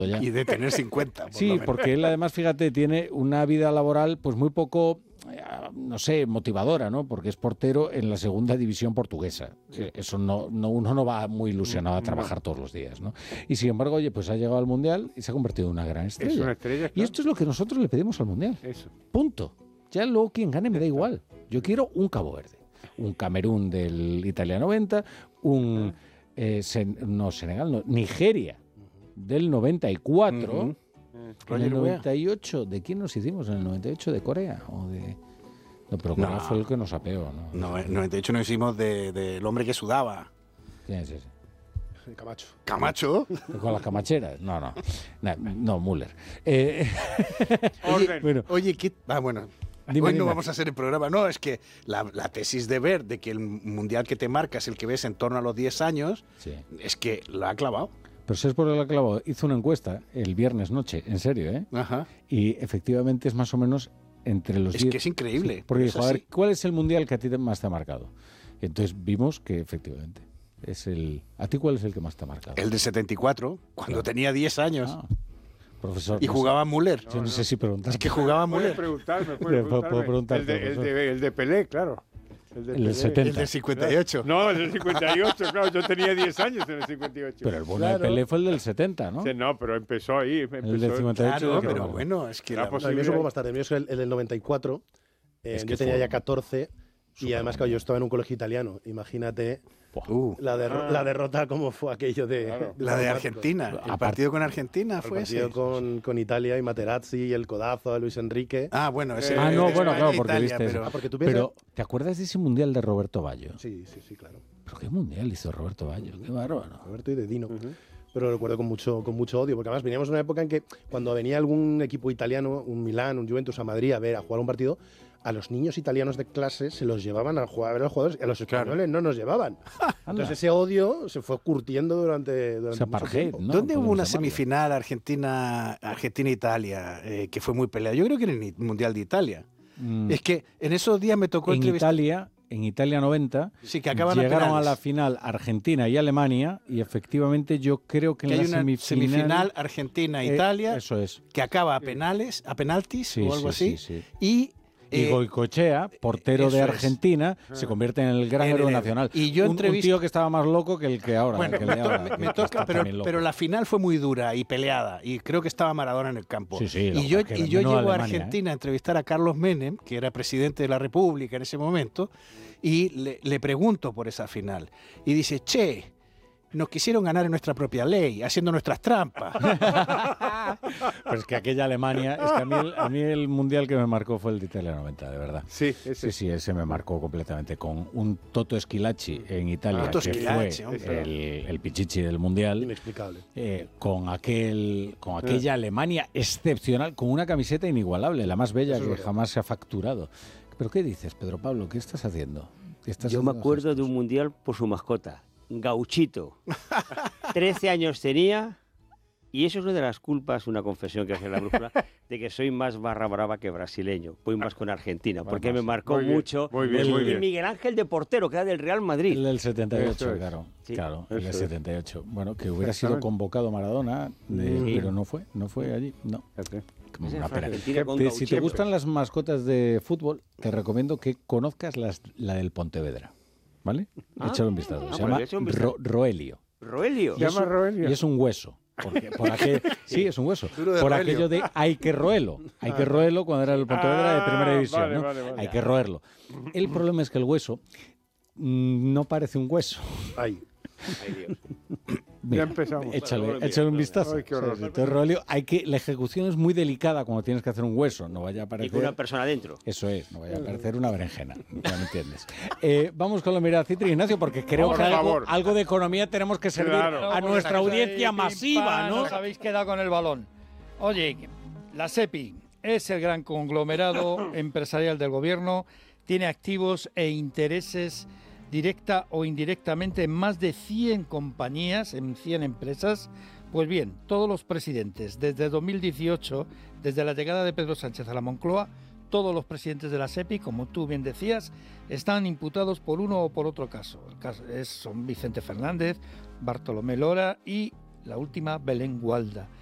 ya. Y de tener 50. Sí, porque él además, fíjate, tiene una vida laboral pues muy poco, no sé, motivadora, ¿no? Porque es portero en la segunda división portuguesa. Eso uno no va muy ilusionado a trabajar todos los días, ¿no? Y sin embargo, oye, pues ha llegado al Mundial y se ha convertido en una gran estrella. Es una estrella, claro. Y esto es lo que nosotros le pedimos al Mundial. Eso. Punto. Ya luego quien gane me da igual. Yo quiero un Cabo Verde, un Camerún del Italia 90, un Nigeria del 94. En el 98, ¿de quién nos hicimos? ¿En el 98 de Corea? No, pero Corea fue el que nos apeó, ¿no? No, en el 98 nos hicimos del hombre que sudaba. ¿Quién es ese? Camacho. ¿Camacho? ¿Con las camacheras? No, Müller. Oye, ¿qué? Bueno. Hoy no vamos a hacer el programa. No, es que la tesis de Bert, de que el mundial que te marca es el que ves en torno a los 10 años, es que lo ha clavado. Pero ¿sabes por qué lo ha clavado? Hizo una encuesta el viernes noche, en serio, ¿eh? Ajá. Y efectivamente es más o menos entre los 10. Es que es increíble. Sí, porque dijo, a ver, ¿cuál es el mundial que a ti más te ha marcado? Y entonces vimos que efectivamente es el... ¿A ti cuál es el que más te ha marcado? El del 74, cuando tenía 10 años. Profesor. Y jugaba Müller. Yo no sé si preguntar. Es que jugaba Müller. Puedo preguntarme. El de Pelé, claro. El del 70. El del 58. No, el del 58, claro. Yo tenía 10 años en el 58. Pero el bueno de Pelé fue el del 70, ¿no? Sí, no, pero empezó ahí. El del 58. Claro, pero bueno, es que... A mí me supo más tarde. A mí es el del 94. Yo tenía ya 14. Y además, claro, yo estaba en un colegio italiano. Imagínate la derrota, cómo fue aquello de... Claro. La de Argentina. El partido con Argentina fue ese. El partido con Italia y Materazzi y el codazo de Luis Enrique. Ah, bueno. Ese claro, porque Italia, viste eso. Pero, ¿te acuerdas de ese mundial de Roberto Baggio? Sí, claro. ¿Pero qué mundial hizo Roberto Baggio? Qué bárbaro. Roberto y de Dino. Pero lo recuerdo con mucho odio, porque además veníamos de una época en que cuando venía algún equipo italiano, un Milán, un Juventus a Madrid a jugar un partido, a los niños italianos de clase se los llevaban a jugar a ver a los jugadores y a los españoles no nos llevaban. Entonces ese odio se fue curtiendo durante mucho tiempo. ¿No? ¿Dónde hubo una semifinal Argentina-Italia que fue muy peleada? Yo creo que en el Mundial de Italia. Es que en esos días me tocó entrevistar... En Italia 90 que llegaron a la final Argentina y Alemania y efectivamente yo creo que en la semifinal Argentina-Italia eso es. Que acaba a penaltis o algo así. Y Goicoechea, portero de Argentina, se convierte en el gran héroe nacional. Y yo un tío que estaba más loco que el que ahora. Bueno, me toca, pero la final fue muy dura y peleada. Y creo que estaba Maradona en el campo. Y yo llego a Argentina a entrevistar a Carlos Menem, que era presidente de la República en ese momento, y le pregunto por esa final. Y dice, che, nos quisieron ganar en nuestra propia ley, haciendo nuestras trampas. Pero es que aquella Alemania, es que a mí el mundial que me marcó fue el de Italia 90, de verdad. Sí, ese me marcó completamente, con un Toto Schillaci en Italia, que fue el pichichi del mundial. Inexplicable. Con aquella Alemania excepcional, con una camiseta inigualable, la más bella que jamás se ha facturado. ¿Pero qué dices, Pedro Pablo? ¿Qué estás haciendo? Yo me acuerdo de un mundial por su mascota. Gauchito. 13 años tenía y eso es una de las culpas, una confesión que hace la brújula, de que soy más barra brava que brasileño. Voy más con Argentina, porque me marcó mucho. Muy bien. Miguel Ángel de portero, que era del Real Madrid. El del 78, claro, el del 78. Bueno, que hubiera sido convocado Maradona, pero no fue allí, no. Una pena. Si te gustan las mascotas de fútbol, te recomiendo que conozcas la del Pontevedra. ¿Vale? Échale un vistazo. Se llama Roelio. ¿Roelio? Se llama Roelio. Y es un hueso. Sí, es un hueso. Por aquello de hay que roerlo. Hay que roerlo cuando era el Pontevedra de primera división. Vale, ¿no? vale. Hay que roerlo. El problema es que el hueso no parece un hueso. Ay, Dios. Mira, ya empezamos. Échale un vistazo. Ay, qué horror. Entonces, Roelio, la ejecución es muy delicada cuando tienes que hacer un hueso. No vaya a Y parecer... con una persona dentro. Eso es, no vaya a parecer una berenjena. Ya me entiendes. Vamos con la mirada Citri, Ignacio, porque creo que algo de economía tenemos que servir a nuestra audiencia masiva, ¿no? Os habéis quedado con el balón. Oye, la SEPI es el gran conglomerado empresarial del gobierno, tiene activos e intereses directa o indirectamente en más de 100 compañías, en 100 empresas. Pues bien, todos los presidentes, desde 2018, desde la llegada de Pedro Sánchez a la Moncloa, todos los presidentes de la SEPI, como tú bien decías, están imputados por uno o por otro caso. Son Vicente Fernández, Bartolomé Lora y la última, Belén Gualda.